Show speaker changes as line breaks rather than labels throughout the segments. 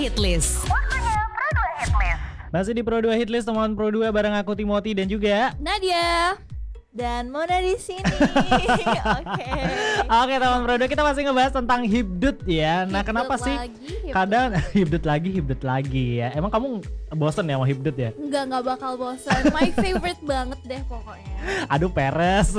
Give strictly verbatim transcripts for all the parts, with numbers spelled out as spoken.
Hitlist.
Waktunya Pro dua Hitlist.
Masih di Pro dua Hitlist, teman Pro dua bareng aku Timothy dan juga
Nadia
dan Mona di sini. Oke.
Oke teman Pro dua, kita masih ngebahas tentang hibdut ya. Nah,
Hibdut
kenapa sih
lagi, hibdut.
kadang hibdut lagi, hibdut lagi ya. Emang kamu bosen ya sama hibdut ya?
Enggak, enggak bakal bosan. My favorite banget deh pokoknya.
Aduh peres.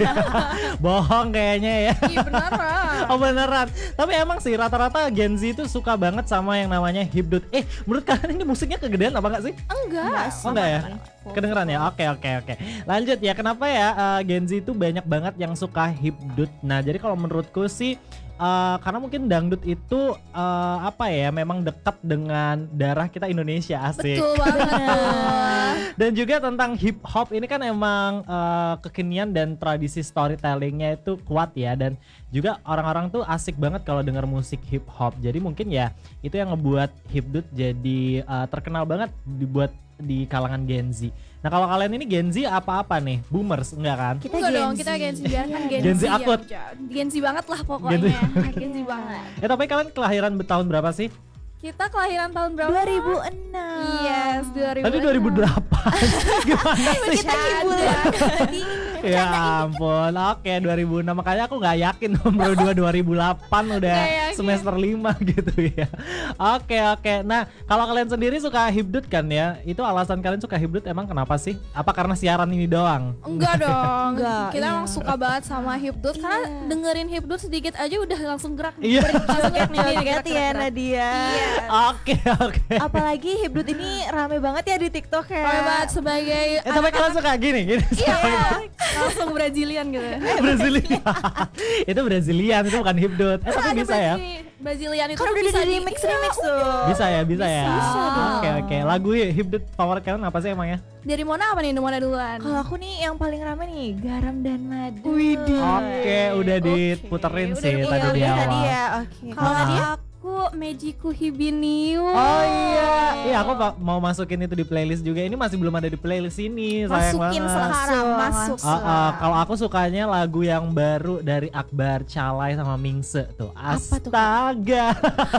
Bohong kayaknya ya.
Iya beneran.
Oh beneran. Tapi emang sih rata-rata Gen Z itu suka banget sama yang namanya hibdut. Eh, menurut kalian ini musiknya kegedean apa enggak sih?
Enggak.
Oh enggak ya? Kedengeran ya? Oke oke oke. Lanjut ya, kenapa ya uh, Gen Z itu banyak banget yang suka hibdut. Nah, jadi kalau menurutku sih uh, karena mungkin dangdut itu uh, apa ya, memang dekat dengan darah kita Indonesia, asik.
Betul banget tuh.
Dan juga tentang hip hop ini kan emang uh, kekinian dan tradisi storytellingnya itu kuat ya, dan juga orang-orang tuh asik banget kalau denger musik hip hop. Jadi mungkin ya itu yang ngebuat hibdut jadi uh, terkenal banget dibuat di kalangan Gen Z. Nah, kalau kalian ini Gen Z apa-apa nih? Boomers enggak kan?
Kita
Enggak
Gen
dong,
Z.
kita Gen Z biarkan Gen,
Gen Z
Z
akut.
yang- Gen Z banget lah
Gen Z.
pokoknya. Gen Z banget.
Eh tapi kalian kelahiran tahun berapa sih?
Kita kelahiran tahun berapa?
dua ribu enam.
Yes, dua ribu.
Tadi dua ribu delapan. Gimana sih?
Kita hiburan tadi.
Ya ampun. Oke, dua ribu enam, makanya aku nggak yakin nomor dua dua ribu delapan udah
Nggak yakin.
semester lima gitu ya. Oke oke. Nah, kalau kalian sendiri suka hibdut kan ya? Itu alasan kalian suka hibdut emang kenapa sih? Apa karena siaran ini doang?
Enggak dong.
Enggak,
Kita
iya.
emang suka banget sama hibdut karena
Iya.
dengerin hibdut sedikit aja udah langsung gerak.
Iya.
Berjoget nih,
Joget
gerak,
ya
gerak, gerak.
Nadia.
Iya.
Oke oke.
Apalagi hibdut ini rame banget ya di TikTok ya.
Rame banget sebagai
Eh tapi kalian suka gini gini?
Iya, langsung Brazilian gitu.
Eh, Brazilian. Itu Brazilian, itu bukan hibdut. Eh tapi
Ada
bisa ya?
Brazili- Brazilian itu
Kan
tuh
udah
bisa
di
di
remix
Iya,
remix tuh.
Bisa ya, bisa, ya.
Bisa dong.
Oke oke. Lagu hibdut favorit kalian apa sih emangnya?
Dari Mona apa nih? Mona duluan.
Kalau aku nih yang paling rame nih garam dan madu.
Widih.
Oke, udah diputerin
Udah
sih
diputerin.
tadi di
Iya,
awal.
tadi ya. Oke.
Kalau
Ah.
aku Mejiku Hibiniu.
Oh iya, iya aku pa- mau masukin itu di playlist juga. Ini masih belum ada di playlist ini, sayang
Masukin
banget.
sekarang, masuk.
Ah, ah, kalau aku sukanya lagu yang baru dari Akbar Calai sama Mingse tuh.
Apa tuh,
Astaga.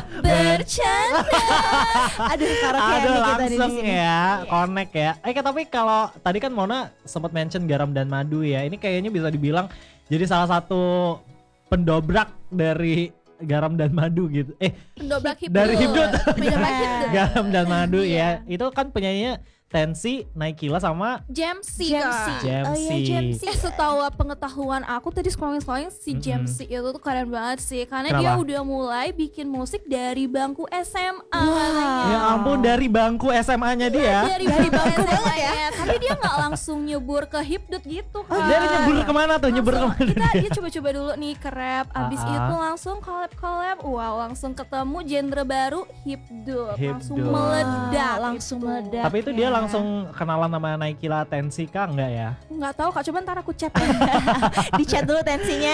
Bercanda.
Aduh, karaokean
Aduh,
nih kita di
langsung
sini.
ya, connect ya. Eh tapi kalau tadi kan Mona sempat mention garam dan madu ya. Ini kayaknya bisa dibilang jadi salah satu pendobrak dari garam dan madu gitu. Eh,
Pendobrak hibdut.
dari hibdut.
Pendobrak hibdut.
garam dan madu
Iya.
ya. Itu kan penyanyinya Tensi, Naikila sama
Jamsi,
Jamsi.
Kak.
Jamsi.
Oh iya, Jamsi.
Eh setahu pengetahuan aku tadi scrolling-scrolling si
Mm-mm.
Jamsi itu tuh keren banget sih karena
Kenapa?
dia udah mulai bikin musik dari bangku S M A
Wah.
katanya.
Ya ampun, dari bangku S M A-nya dia.
Dari,
Dari
bangku
bangku
S M A
banget ya.
-nya. Tapi dia nggak langsung nyebur ke hibdut gitu kan.
Oh, Dia nyebur kemana tuh? Nyebur
Langsung-
kemana
kita
dia?
dia coba-coba dulu nih ke rap, abis
Ah, ah.
itu langsung collab-collab, wow langsung ketemu genre baru hibdut, langsung
Hibdut.
meledak,
Langsung
gitu.
meledak.
Tapi itu dia
ya.
langsung kenalan sama Naikila Tensi kah enggak ya?
Nggak tahu kak, coba ntar aku chat.
Di chat dulu tensinya